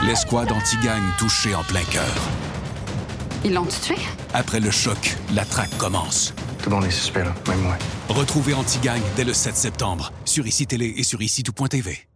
L'escouade anti-gang touchée en plein cœur. Ils l'ont tué? Après le choc, la traque commence. Tout le monde est suspect, là, même moi. Retrouvez Anti-Gang dès le 7 septembre sur ICI Télé et sur ICI Tout.tv.